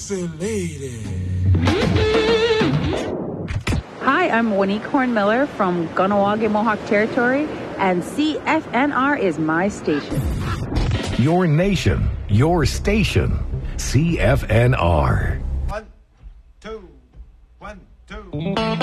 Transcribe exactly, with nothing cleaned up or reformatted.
Sexy lady. Hi, I'm Wanique Horn-Miller from Kahnawake Mohawk Territory, and C F N R is my station. Your nation, your station, C F N R. One, two, one, two.